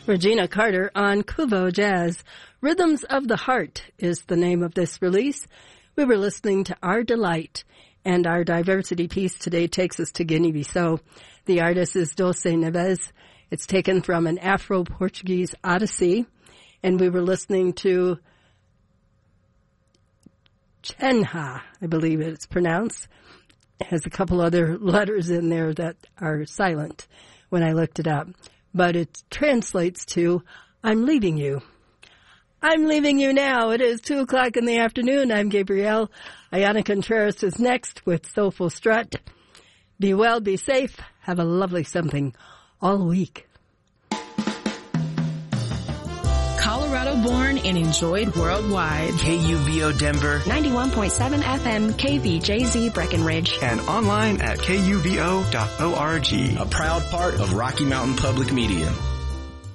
Regina Carter on Kuvo Jazz. Rhythms of the Heart is the name of this release. We were listening to Our Delight, and our diversity piece today takes us to Guinea-Bissau. The artist is Dulce Neves. It's taken from an Afro-Portuguese odyssey, and we were listening to Chenha, I believe it's pronounced. It has a couple other letters in there that are silent when I looked it up. But it translates to, I'm leaving you. I'm leaving you now. It is 2 o'clock in the afternoon. I'm Gabrielle. Ayana Contreras is next with Soulful Strut. Be well, be safe. Have a lovely something all week. Colorado born and enjoyed worldwide. KUVO Denver. 91.7 FM KVJZ Breckenridge. And online at kuvo.org. A proud part of Rocky Mountain Public Media.